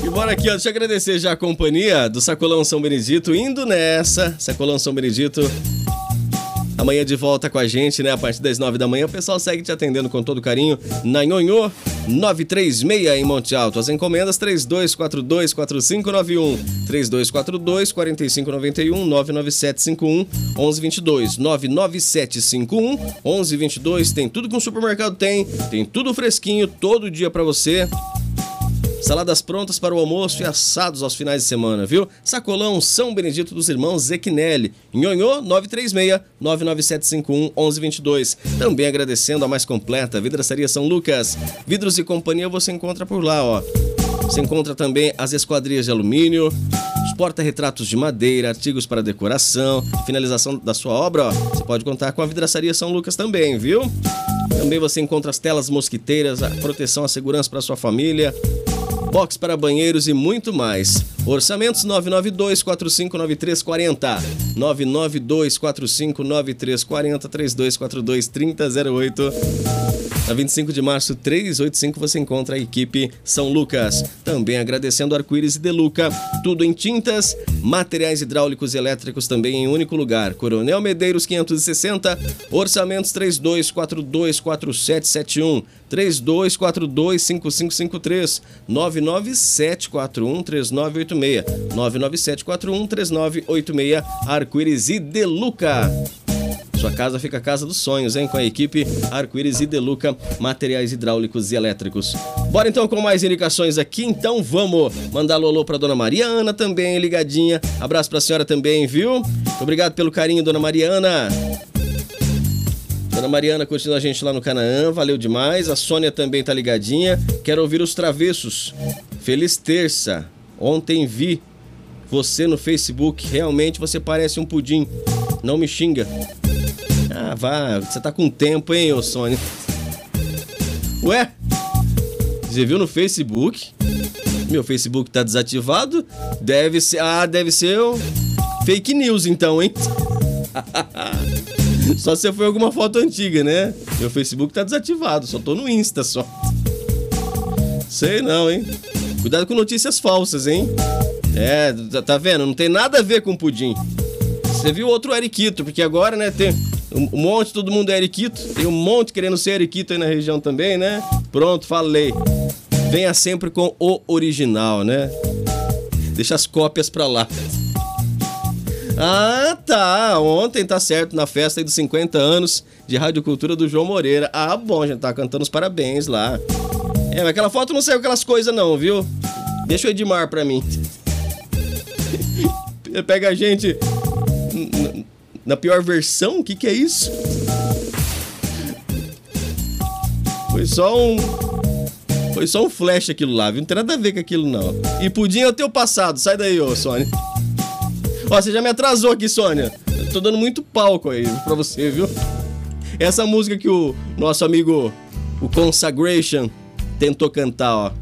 E bora aqui, ó, deixa eu agradecer já a companhia do Sacolão São Benedito, indo nessa, Sacolão São Benedito, amanhã de volta com a gente, né, a partir das 9 da manhã, o pessoal segue te atendendo com todo carinho, na Nhonhô 936 em Monte Alto, as encomendas 3242-4591, 3242-4591, 99751-1122, 99751-1122, tem tudo que um supermercado tem tudo fresquinho, todo dia pra você. Saladas prontas para o almoço e assados aos finais de semana, viu? Sacolão São Benedito dos Irmãos Zequinelli, Nhonhô 936-99751-1122. Também agradecendo a mais completa Vidraçaria São Lucas. Vidros e companhia você encontra por lá, ó. Você encontra também as esquadrias de alumínio, os porta-retratos de madeira, artigos para decoração, finalização da sua obra, ó. Você pode contar com a Vidraçaria São Lucas também, viu? Também você encontra as telas mosquiteiras, a proteção, a segurança para sua família, box para banheiros e muito mais. Orçamentos 992-459340, 992-459340, 3242-3008. Na 25 de março 385 você encontra a equipe São Lucas. Também agradecendo Arco-Íris e Deluca, tudo em tintas, materiais hidráulicos e elétricos também em um único lugar. Coronel Medeiros 560, orçamentos 3242-4771, 3242-5553, 99741-3986, 99741-3986, Arco-Íris e Deluca. Sua casa fica a casa dos sonhos, hein? Com a equipe Arco-Íris e Deluca, materiais hidráulicos e elétricos. Bora então com mais indicações aqui, então vamos mandar alô pra Dona Mariana também, ligadinha. Abraço pra senhora também, viu? Muito obrigado pelo carinho, Dona Mariana. Dona Mariana curtindo a gente lá no Canaã, valeu demais. A Sônia também tá ligadinha. Quero ouvir os Travessos. Feliz terça. Ontem vi você no Facebook. Realmente você parece um pudim. Não me xinga. Ah, vá. Você tá com tempo, hein, ô Sônia? Ué? Você viu no Facebook? Meu Facebook tá desativado? Deve ser o fake news então, hein? Só se foi alguma foto antiga, né? Meu Facebook tá desativado, só tô no Insta só. Sei não, hein? Cuidado com notícias falsas, hein? É, tá vendo? Não tem nada a ver com pudim. Você viu outro Eriquito, porque agora, né, tem um monte, todo mundo é Eriquito. Tem um monte querendo ser Eriquito aí na região também, né? Pronto, falei. Venha sempre com o original, né? Deixa as cópias pra lá. Ah, tá. Ontem, tá certo, na festa aí dos 50 anos de Rádio Cultura do João Moreira. Ah, bom, a gente tá cantando os parabéns lá. É, mas aquela foto não saiu aquelas coisas não, viu? Deixa o Edmar pra mim. Pega a gente na pior versão? O que é isso? Foi só um flash aquilo lá, viu? Não tem nada a ver com aquilo, não. E pudim é o teu passado. Sai daí, ô, Sônia. Ó, você já me atrasou aqui, Sônia. Eu tô dando muito palco aí pra você, viu? Essa música que o nosso amigo, o Consagration, tentou cantar, ó.